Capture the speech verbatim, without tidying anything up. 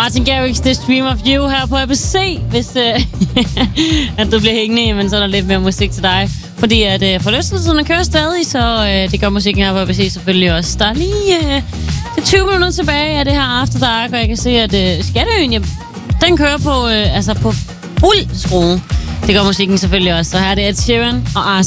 Martin Garrix, The Stream of You her på A B C. Hvis øh, at du bliver hængende, men så er der lidt mere musik til dig. Fordi at øh, forlystelserne kører stadig, så øh, det gør musikken her på A B C selvfølgelig også. Der er lige øh, det er tyve minutter tilbage af det her After Dark, og jeg kan se, at øh, Skatteøen, ja, den kører på, øh, altså på fuld skrue. Det gør musikken selvfølgelig også. Så her er det Ed Sheeran og Arce.